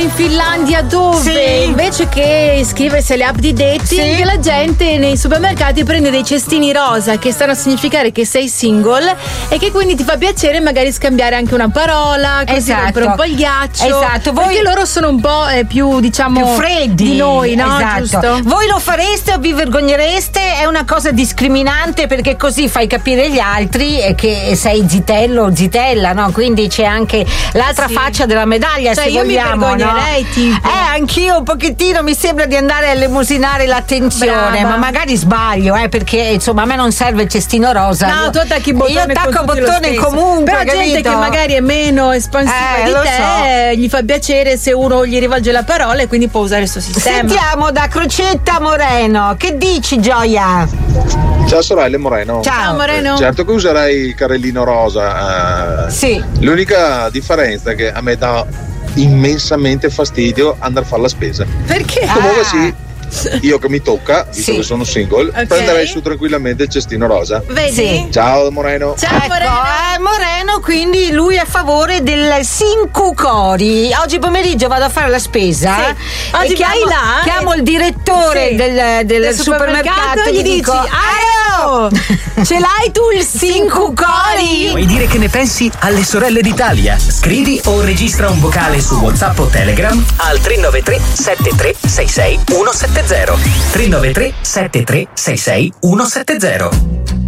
In Finlandia dove invece che iscriversi alle app di dating la gente nei supermercati prende dei cestini rosa che stanno a significare che sei single e che quindi ti fa piacere magari scambiare anche una parola, così rompere un po' il ghiaccio. Esatto, perché loro sono un po' più diciamo più freddi di noi, no? Esatto. Giusto? Voi lo fareste o vi vergognereste? È una cosa discriminante perché così fai capire agli altri che sei zitello o zitella, no? Quindi c'è anche l'altra faccia della medaglia, cioè, se io vogliamo, mi vergognerei, no? tipo. Anch'io un pochettino mi sembra di andare a elemosinare l'attenzione. Brava. Ma magari sbaglio, perché insomma a me non serve il cestino rosa. No, tu attacchi il bottone. Io attacco bottone comunque. Però gente che magari è meno espansiva di te gli fa piacere se uno gli rivolge la parola e quindi può usare il suo sistema. Sentiamo da Crocetta Moreno. Che dici, Gioia? Ciao sorelle Moreno. Ciao Moreno. Certo che userai il carrellino rosa. Sì. L'unica differenza è che a me dà immensamente fastidio andare a fare la spesa. Perché? Comunque sì, io che mi tocca, visto che sono single, prenderei su tranquillamente il cestino rosa. Vedi? Sì. Ciao Moreno. Ciao Moreno, quindi lui è a favore del Sincucori. Oggi pomeriggio vado a fare la spesa. Sì. Oggi chiamo, vai là, chiamo il direttore del supermercato e gli dico: ce l'hai tu il Sincucori? Vuoi dire che ne pensi alle sorelle d'Italia? Scrivi o registra un vocale su WhatsApp o Telegram al 393 7366 170. 393 7366 170.